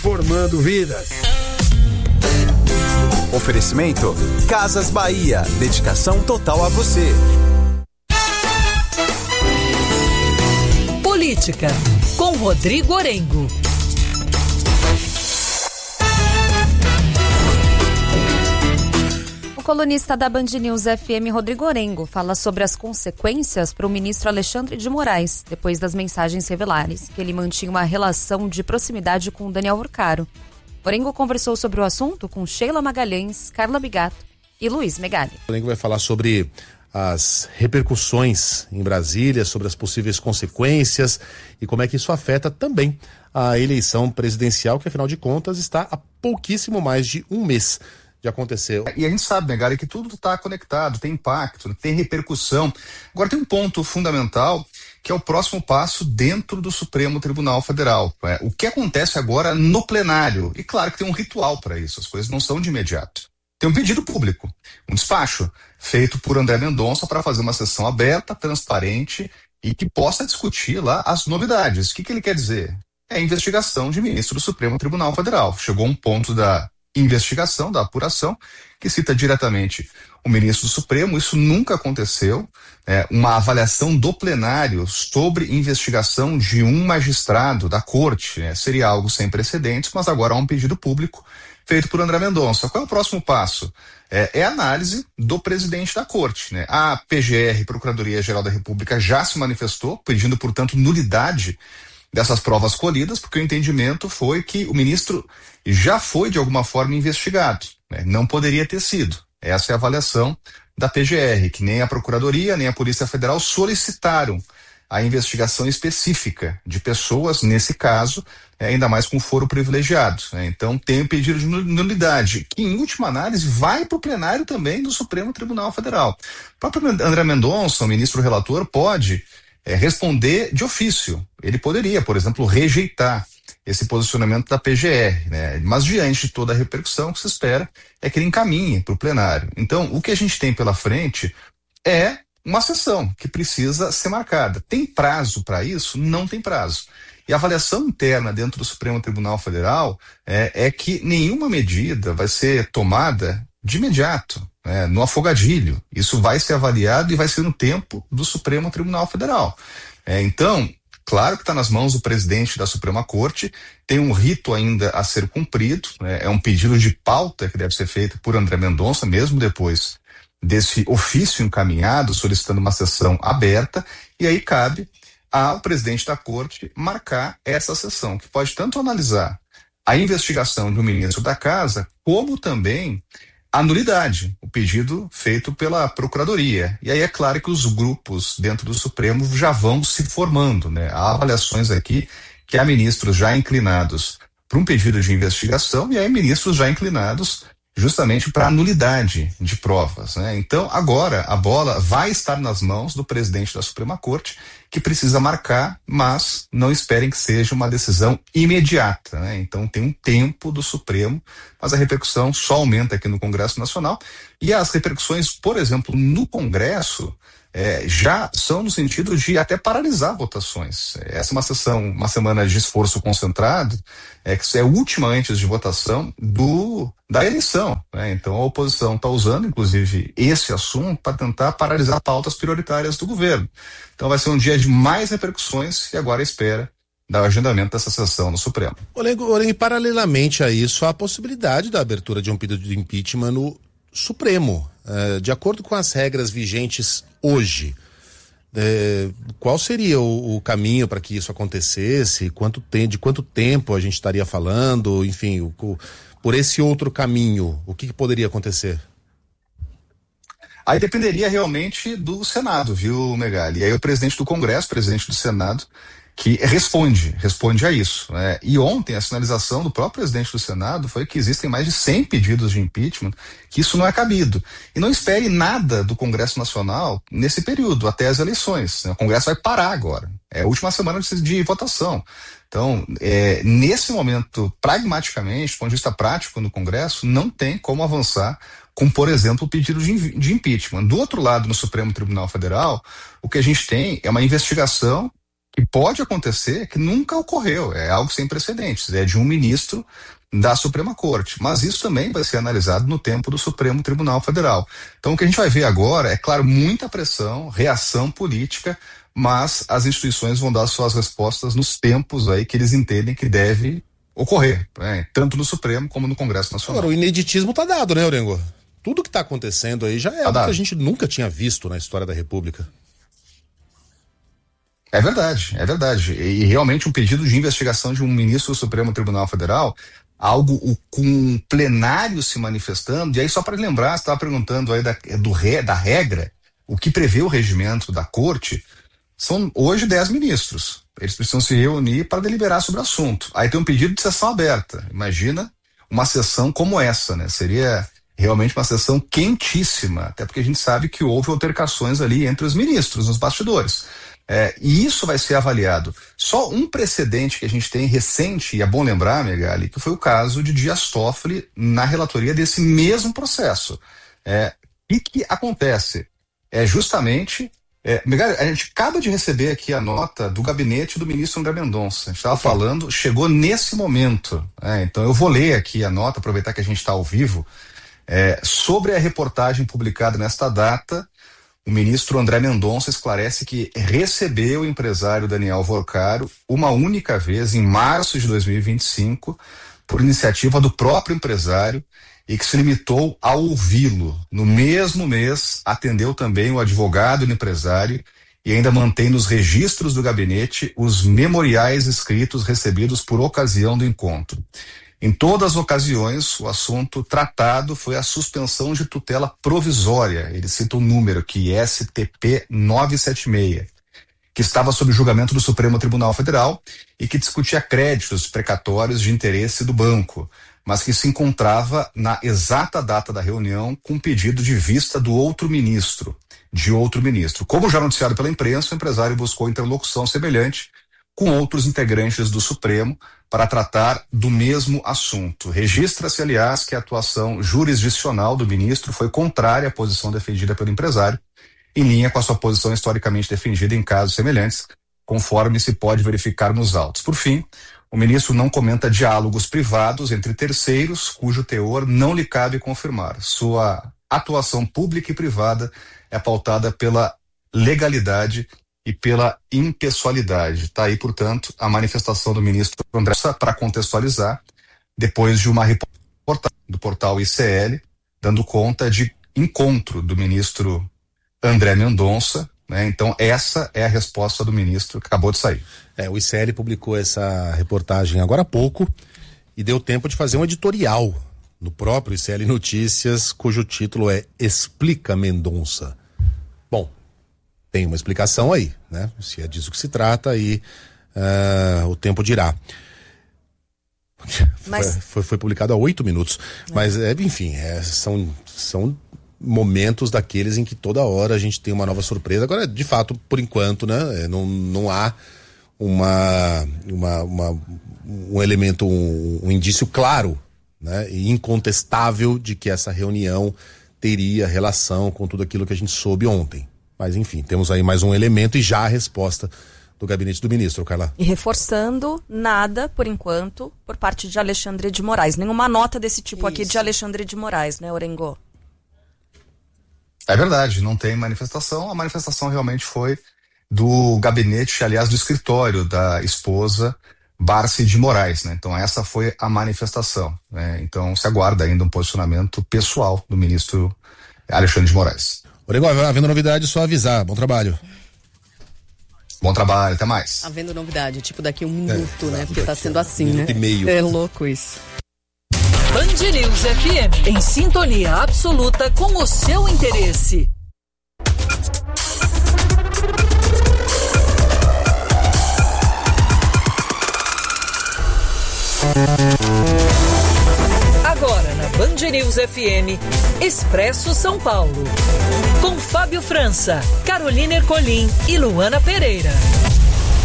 Formando vidas. Oferecimento Casas Bahia, dedicação total a você. Política, com Rodrigo Orengo. O colunista da Band News FM, Rodrigo Orengo, fala sobre as consequências para o ministro Alexandre de Moraes, depois das mensagens reveladas que ele mantinha uma relação de proximidade com Daniel Urcaro. Orengo conversou sobre o assunto com Sheila Magalhães, Carla Bigato e Luiz Megali. Orengo vai falar sobre as repercussões em Brasília, sobre as possíveis consequências e como é que isso afeta também a eleição presidencial, que afinal de contas está a pouquíssimo mais de um mês de acontecer. E a gente sabe, né, Gary, que tudo está conectado, tem impacto, tem repercussão. Agora tem um ponto fundamental, que é o próximo passo dentro do Supremo Tribunal Federal. O que acontece agora no plenário? E claro que tem um ritual para isso, as coisas não são de imediato. Tem um pedido público, um despacho, feito por André Mendonça para fazer uma sessão aberta, transparente e que possa discutir lá as novidades. O que ele quer dizer? É a investigação de ministro do Supremo Tribunal Federal. Chegou um ponto da investigação, da apuração, que cita diretamente o ministro do Supremo. Isso nunca aconteceu. Uma avaliação do plenário sobre investigação de um magistrado da corte, seria algo sem precedentes, mas agora há um pedido público feito por André Mendonça. Qual é o próximo passo? É a análise do presidente da corte. A PGR, Procuradoria-Geral da República, já se manifestou, pedindo, portanto, nulidade dessas provas colhidas, porque o entendimento foi que o ministro já foi de alguma forma investigado, não poderia ter sido. Essa é a avaliação da PGR, que nem a Procuradoria, nem a Polícia Federal solicitaram a investigação específica de pessoas, nesse caso, ainda mais com foro privilegiado. Então tem um pedido de nulidade, que em última análise vai para o plenário também do Supremo Tribunal Federal. O próprio André Mendonça, o ministro relator, pode responder de ofício. Ele poderia, por exemplo, rejeitar esse posicionamento da PGR, mas diante de toda a repercussão, o que se espera é que ele encaminhe para o plenário. Então, o que a gente tem pela frente é uma sessão que precisa ser marcada. Tem prazo para isso? Não tem prazo. E a avaliação interna dentro do Supremo Tribunal Federal é que nenhuma medida vai ser tomada de imediato, no afogadilho. Isso vai ser avaliado e vai ser no tempo do Supremo Tribunal Federal. Então, claro que está nas mãos do presidente da Suprema Corte, tem um rito ainda a ser cumprido, é um pedido de pauta que deve ser feito por André Mendonça, mesmo depois desse ofício encaminhado, solicitando uma sessão aberta, e aí cabe ao presidente da Corte marcar essa sessão, que pode tanto analisar a investigação do ministro da Casa, como também a nulidade, o pedido feito pela Procuradoria. E aí é claro que os grupos dentro do Supremo já vão se formando, Há avaliações aqui que há ministros já inclinados para um pedido de investigação e há ministros já inclinados justamente para a nulidade de provas, Então, agora a bola vai estar nas mãos do presidente da Suprema Corte, que precisa marcar, mas não esperem que seja uma decisão imediata, Então, tem um tempo do Supremo, mas a repercussão só aumenta aqui no Congresso Nacional, e as repercussões, por exemplo, no Congresso, já são no sentido de até paralisar votações. Essa é uma sessão, uma semana de esforço concentrado, que é a última antes de votação da eleição, Então a oposição está usando, inclusive, esse assunto para tentar paralisar pautas prioritárias do governo. Então vai ser um dia de mais repercussões e agora espera do agendamento dessa sessão no Supremo. Porém, paralelamente a isso, há a possibilidade da abertura de um pedido de impeachment no Supremo. De acordo com as regras vigentes hoje, qual seria o caminho para que isso acontecesse? De quanto tempo a gente estaria falando? Enfim, por esse outro caminho, o que poderia acontecer? Aí dependeria realmente do Senado, viu, Megali? E aí o presidente do Congresso, presidente do Senado, que responde a isso. E ontem a sinalização do próprio presidente do Senado foi que existem mais de 100 pedidos de impeachment, que isso não é cabido. E não espere nada do Congresso Nacional nesse período, até as eleições. O Congresso vai parar agora. É a última semana de votação. Então, nesse momento, pragmaticamente, do ponto de vista prático no Congresso, não tem como avançar com, por exemplo, o pedido de impeachment. Do outro lado, no Supremo Tribunal Federal, o que a gente tem é uma investigação que pode acontecer, que nunca ocorreu, é algo sem precedentes, é de um ministro da Suprema Corte, mas isso também vai ser analisado no tempo do Supremo Tribunal Federal. Então o que a gente vai ver agora é, claro, muita pressão, reação política, mas as instituições vão dar suas respostas nos tempos aí que eles entendem que deve ocorrer, né? Tanto no Supremo como no Congresso Nacional. Agora, o ineditismo tá dado, né, Orengo? Tudo que tá acontecendo aí já é algo que a gente nunca tinha visto na história da República. É verdade, é verdade. E realmente um pedido de investigação de um ministro do Supremo Tribunal Federal, algo com um plenário se manifestando, e aí só para lembrar, você estava perguntando aí da regra, o que prevê o regimento da Corte, são hoje 10 ministros. Eles precisam se reunir para deliberar sobre o assunto. Aí tem um pedido de sessão aberta. Imagina uma sessão como essa, né? Seria realmente uma sessão quentíssima, até porque a gente sabe que houve altercações ali entre os ministros, nos bastidores. E isso vai ser avaliado. Só um precedente que a gente tem recente, e é bom lembrar, Megali, que foi o caso de Dias Toffoli na relatoria desse mesmo processo. E que acontece? Justamente... Megali, a gente acaba de receber aqui a nota do gabinete do ministro André Mendonça. A gente estava falando, chegou nesse momento. Então eu vou ler aqui a nota, aproveitar que a gente está ao vivo. Sobre a reportagem publicada nesta data, o ministro André Mendonça esclarece que recebeu o empresário Daniel Vorcaro uma única vez, em março de 2025, por iniciativa do próprio empresário, e que se limitou a ouvi-lo. No mesmo mês, atendeu também o advogado do empresário e ainda mantém nos registros do gabinete os memoriais escritos recebidos por ocasião do encontro. Em todas as ocasiões, o assunto tratado foi a suspensão de tutela provisória. Ele cita um número, que é STP 976, que estava sob julgamento do Supremo Tribunal Federal e que discutia créditos precatórios de interesse do banco, mas que se encontrava na exata data da reunião com pedido de vista de outro ministro. Como já noticiado pela imprensa, o empresário buscou interlocução semelhante com outros integrantes do Supremo para tratar do mesmo assunto. Registra-se, aliás, que a atuação jurisdicional do ministro foi contrária à posição defendida pelo empresário, em linha com a sua posição historicamente defendida em casos semelhantes, conforme se pode verificar nos autos. Por fim, o ministro não comenta diálogos privados entre terceiros, cujo teor não lhe cabe confirmar. Sua atuação pública e privada é pautada pela legalidade e pela impessoalidade. Está aí, portanto, a manifestação do ministro André, para contextualizar, depois de uma reportagem do portal ICL, dando conta de encontro do ministro André Mendonça, né? Então essa é a resposta do ministro que acabou de sair. O ICL publicou essa reportagem agora há pouco e deu tempo de fazer um editorial no próprio ICL Notícias, cujo título é Explica Mendonça. Bom, tem uma explicação aí, né? Se é disso que se trata, aí o tempo dirá. Mas... Foi publicado há 8 minutos. Mas, enfim, são momentos daqueles em que toda hora a gente tem uma nova surpresa. Agora, de fato, por enquanto, né? Não há um elemento, um indício claro, né? E incontestável de que essa reunião teria relação com tudo aquilo que a gente soube ontem. Mas, enfim, temos aí mais um elemento e já a resposta do gabinete do ministro, Carla. E reforçando, nada, por enquanto, por parte de Alexandre de Moraes. Nenhuma nota desse tipo aqui de Alexandre de Moraes, né, Orengo? É verdade, não tem manifestação. A manifestação realmente foi do gabinete, aliás, do escritório da esposa Barci de Moraes, né? Então essa foi a manifestação, né? Então se aguarda ainda um posicionamento pessoal do ministro Alexandre de Moraes. Orengo, havendo novidade, só avisar. Bom trabalho. Bom trabalho, até mais. Havendo novidade, tipo daqui 1 minuto, né? Porque tá sendo assim, minuto né? E meio. É louco isso. Band News FM, em sintonia absoluta com o seu interesse. Agora na Band News FM, Expresso São Paulo. Com Fábio França, Carolina Ercolim e Luana Pereira.